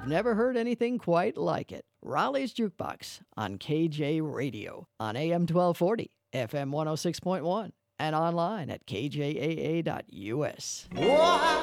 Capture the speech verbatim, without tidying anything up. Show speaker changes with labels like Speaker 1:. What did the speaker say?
Speaker 1: You've never heard anything quite like it. Raleigh's Jukebox on K J Radio on A M twelve forty, F M one oh six point one, and online at K J A A dot U S.
Speaker 2: Oh,